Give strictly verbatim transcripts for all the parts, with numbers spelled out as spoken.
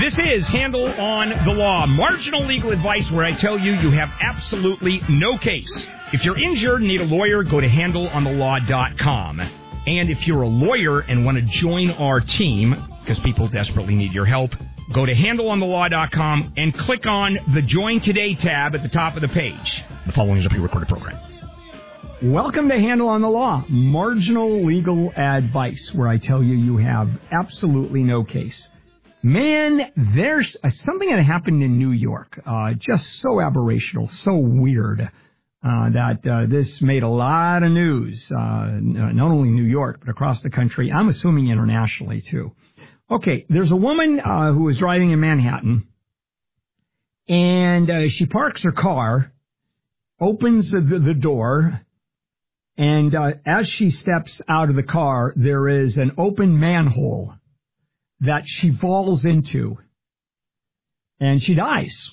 This is Handle on the Law, marginal legal advice where I tell you you have absolutely no case. If you're injured and need a lawyer, go to handle on the law dot com. And if you're a lawyer and want to join our team, because people desperately need your help, go to handle on the law dot com and click on the Join Today tab at the top of the page. The following is a pre-recorded program. Welcome to Handle on the Law, marginal legal advice, where I tell you you have absolutely no case. Man, there's something that happened in New York, uh, just so aberrational, so weird, uh, that uh, this made a lot of news, uh, not only in New York, but across the country. I'm assuming internationally, too. Okay, there's a woman uh, who is driving in Manhattan, and uh, she parks her car, opens the, the door, and uh, as she steps out of the car, there is an open manhole that she falls into, and she dies.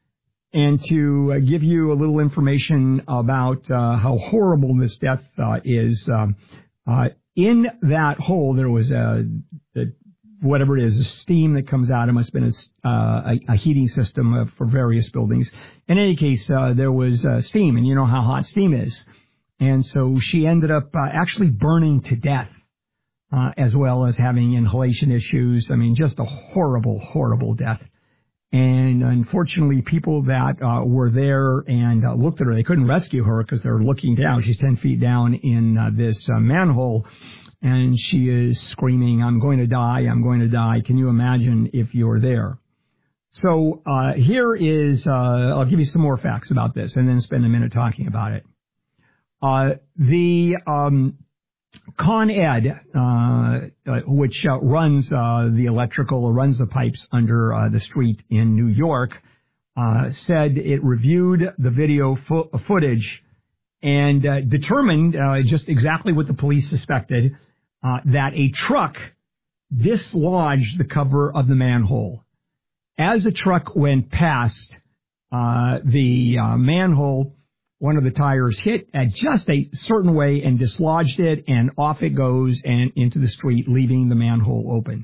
And to uh, give you a little information about uh, how horrible this death uh, is, um, uh, in that hole there was a, a whatever it is, a steam that comes out. It must have been a, uh, a, a heating system uh, for various buildings. In any case, uh, there was uh, steam, and you know how hot steam is. And so she ended up uh, actually burning to death. Uh, as well as having inhalation issues. I mean, just a horrible, horrible death. And unfortunately, people that uh, were there and uh, looked at her, they couldn't rescue her because they're looking down. She's ten feet down in uh, this uh, manhole, and she is screaming, "I'm going to die, I'm going to die." Can you imagine if you're there? So uh, here is, uh, I'll give you some more facts about this and then spend a minute talking about it. Uh, the... Um, Con Ed, uh, which uh, runs uh, the electrical or runs the pipes under uh, the street in New York, uh, said it reviewed the video fo- footage and uh, determined uh, just exactly what the police suspected, uh, that a truck dislodged the cover of the manhole. As the truck went past uh, the uh, manhole, one of the tires hit at just a certain way and dislodged it, and off it goes and into the street, leaving the manhole open.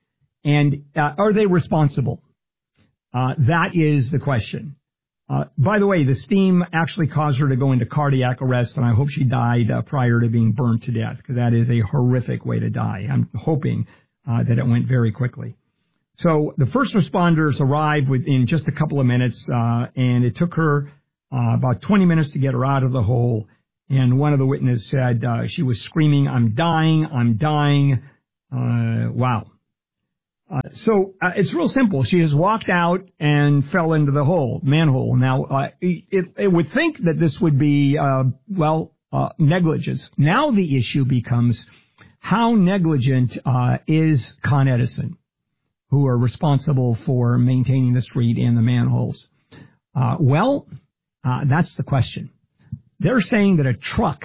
And uh, are they responsible? Uh, that is the question. Uh, by the way, the steam actually caused her to go into cardiac arrest, and I hope she died uh, prior to being burned to death, because that is a horrific way to die. I'm hoping uh, that it went very quickly. So the first responders arrived within just a couple of minutes, uh, and it took her Uh, about twenty minutes to get her out of the hole. And one of the witnesses said uh, she was screaming, "I'm dying, I'm dying." Uh, wow. Uh, so uh, it's real simple. She just walked out and fell into the hole, manhole. Now, uh, it, it would think that this would be, uh, well, uh, negligence. Now the issue becomes, how negligent uh, is Con Edison, who are responsible for maintaining the street and the manholes? Uh, well... Uh, that's the question. They're saying that a truck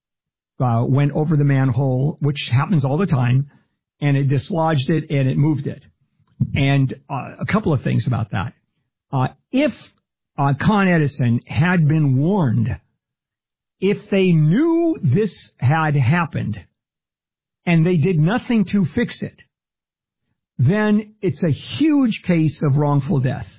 uh, went over the manhole, which happens all the time, and it dislodged it and it moved it. And uh, a couple of things about that. Uh, if uh, Con Edison had been warned, if they knew this had happened and they did nothing to fix it, then it's a huge case of wrongful death.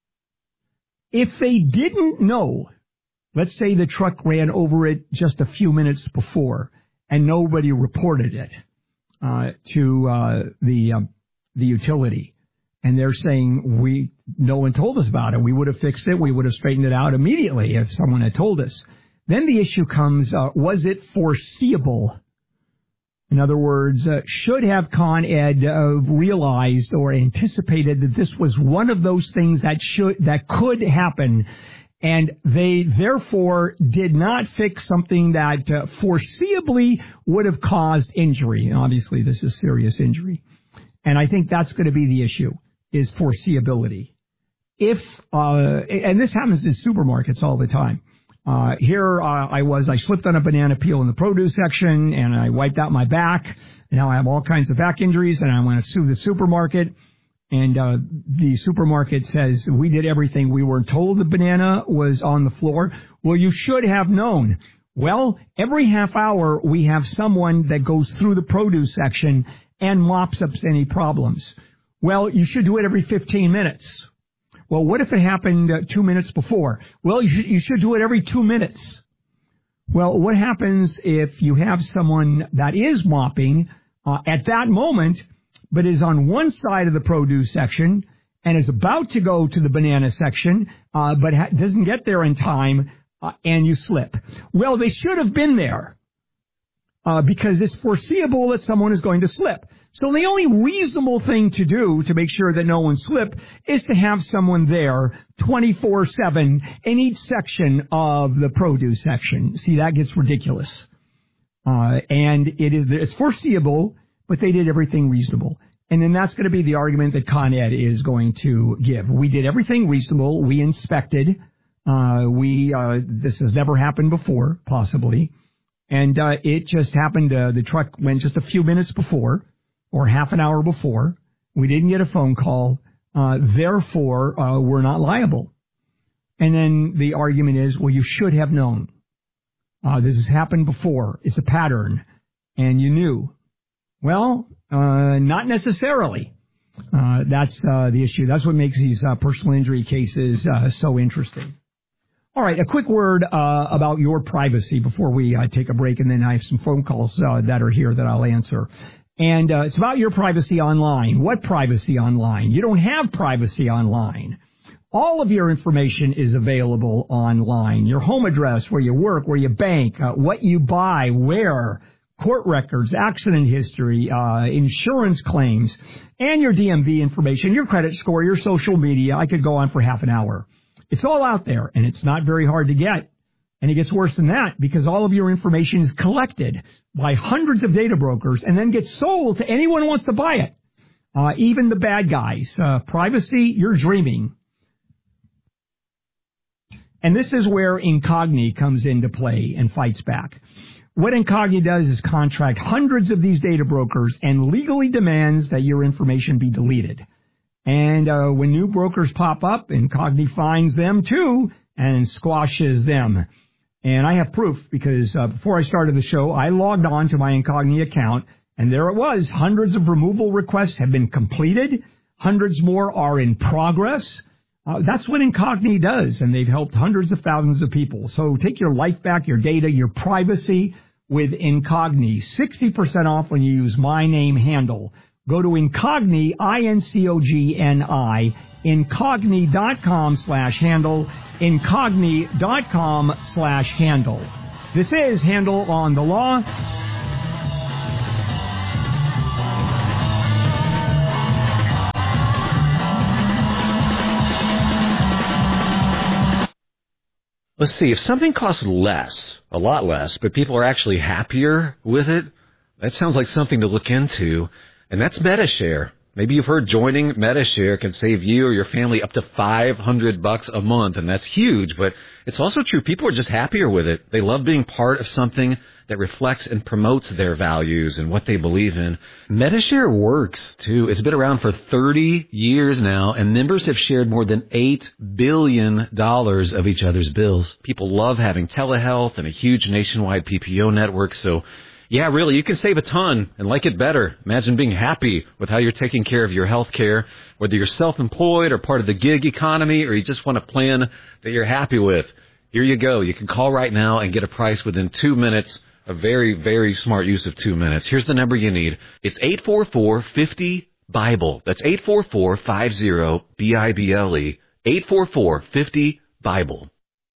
If they didn't know, let's say the truck ran over it just a few minutes before and nobody reported it uh, to uh, the um, the utility, and they're saying, we no one told us about it, we would have fixed it, we would have straightened it out immediately if someone had told us. Then the issue comes, uh, was it foreseeable? In other words, uh, should have Con Ed uh, realized or anticipated that this was one of those things that should that could happen, and they therefore did not fix something that uh, foreseeably would have caused injury. And obviously, this is serious injury. And I think that's going to be the issue, is foreseeability. If, uh, and this happens in supermarkets all the time. Uh, here uh, I was, I slipped on a banana peel in the produce section, and I wiped out my back. And now I have all kinds of back injuries, and I want to sue the supermarket. And uh, the supermarket says, we did everything. We were told the banana was on the floor. Well, you should have known. Well, every half hour we have someone that goes through the produce section and mops up any problems. Well, you should do it every fifteen minutes. Well, what if it happened uh, two minutes before? Well, you should, you should do it every two minutes. Well, what happens if you have someone that is mopping uh, at that moment, but is on one side of the produce section and is about to go to the banana section, uh, but ha- doesn't get there in time, uh, and you slip? Well, they should have been there uh, because it's foreseeable that someone is going to slip. So the only reasonable thing to do to make sure that no one slip is to have someone there twenty-four seven in each section of the produce section. See, that gets ridiculous. Uh, and it is, it's foreseeable, but they did everything reasonable. And then that's going to be the argument that Con Ed is going to give. We did everything reasonable. We inspected. Uh, we, uh, this has never happened before, possibly. And, uh, it just happened, uh, the truck went just a few minutes before, or half an hour before. We didn't get a phone call. Uh, therefore, uh, we're not liable. And then the argument is, well, you should have known. Uh, this has happened before. It's a pattern. And you knew. Well, uh, not necessarily. Uh, that's, uh, the issue. That's what makes these, uh, personal injury cases, uh, so interesting. All right. A quick word, uh, about your privacy before we, uh, take a break. And then I have some phone calls, uh, that are here that I'll answer. And uh, it's about your privacy online. What privacy online? You don't have privacy online. All of your information is available online. Your home address, where you work, where you bank, uh, what you buy, where, court records, accident history, uh, insurance claims, and your D M V information, your credit score, your social media. I could go on for half an hour. It's all out there, and it's not very hard to get. And it gets worse than that because all of your information is collected by hundreds of data brokers and then gets sold to anyone who wants to buy it, uh, even the bad guys. Uh, privacy, you're dreaming. And this is where Incogni comes into play and fights back. What Incogni does is contract hundreds of these data brokers and legally demands that your information be deleted. And uh, when new brokers pop up, Incogni finds them too and squashes them. And I have proof because uh, before I started the show, I logged on to my Incogni account, and there it was. Hundreds of removal requests have been completed. Hundreds more are in progress. Uh, that's what Incogni does, and they've helped hundreds of thousands of people. So take your life back, your data, your privacy with Incogni. sixty percent off when you use my name handle. Go to Incogni, I N C O G N I, Incogni.com slash handle, Incogni.com slash handle. This is Handle on the Law. Let's see, if something costs less, a lot less, but people are actually happier with it, that sounds like something to look into. And that's MediShare. Maybe you've heard joining MediShare can save you or your family up to five hundred bucks a month, and that's huge, but it's also true. People are just happier with it. They love being part of something that reflects and promotes their values and what they believe in. MediShare works, too. It's been around for thirty years now, and members have shared more than eight billion dollars of each other's bills. People love having telehealth and a huge nationwide P P O network, so yeah, really, you can save a ton and like it better. Imagine being happy with how you're taking care of your health care, whether you're self-employed or part of the gig economy, or you just want a plan that you're happy with. Here you go. You can call right now and get a price within two minutes. A very, very smart use of two minutes. Here's the number you need. It's eight four four, five zero, BIBLE. That's eight four four, five zero, B I B L E. eight four four, five zero, BIBLE.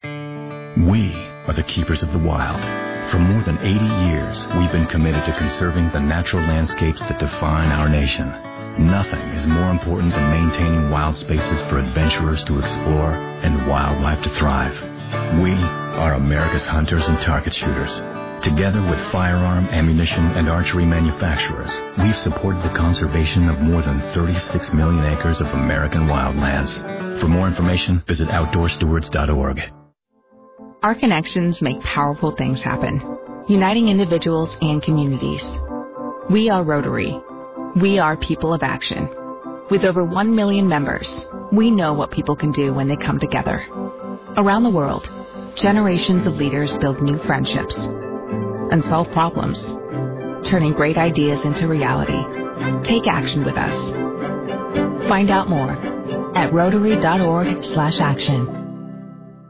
We are the keepers of the wild. For more than eighty years, we've been committed to conserving the natural landscapes that define our nation. Nothing is more important than maintaining wild spaces for adventurers to explore and wildlife to thrive. We are America's hunters and target shooters. Together with firearm, ammunition, and archery manufacturers, we've supported the conservation of more than thirty-six million acres of American wildlands. For more information, visit outdoor stewards dot org. Our connections make powerful things happen, uniting individuals and communities. We are Rotary. We are people of action. With over one million members, we know what people can do when they come together. Around the world, generations of leaders build new friendships and solve problems, turning great ideas into reality. Take action with us. Find out more at rotary dot org slash action.